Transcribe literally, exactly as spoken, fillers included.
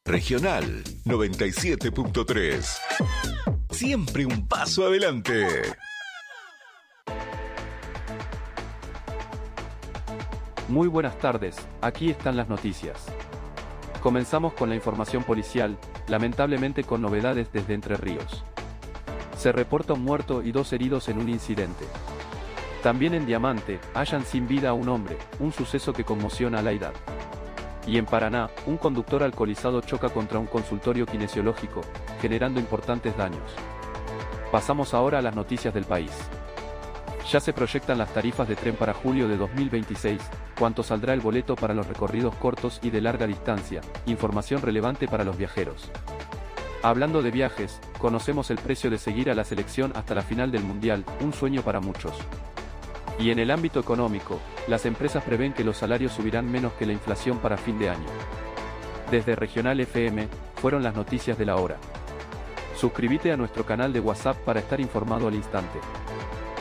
Regional noventa y siete punto tres. Siempre un paso adelante. Muy buenas tardes, aquí están las noticias. Comenzamos con la información policial, lamentablemente con novedades desde Entre Ríos. Se reporta un muerto y dos heridos en un incidente. También en Diamante, hallan sin vida a un hombre, un suceso que conmociona a la edad. Y en Paraná, un conductor alcoholizado choca contra un consultorio kinesiológico, generando importantes daños. Pasamos ahora a las noticias del país. Ya se proyectan las tarifas de tren para julio de dos mil veintiséis, cuánto saldrá el boleto para los recorridos cortos y de larga distancia, información relevante para los viajeros. Hablando de viajes, conocemos el precio de seguir a la selección hasta la final del Mundial, un sueño para muchos. Y en el ámbito económico, las empresas prevén que los salarios subirán menos que la inflación para fin de año. Desde Regional F M, fueron las noticias de la hora. Suscríbete a nuestro canal de WhatsApp para estar informado al instante.